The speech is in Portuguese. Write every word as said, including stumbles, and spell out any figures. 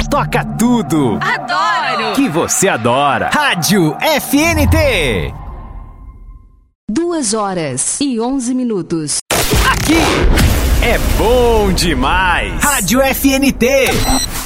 toca tudo. Adoro! Que você adora. Rádio F N T. Duas horas e onze minutos. Aqui é bom demais. Rádio F N T.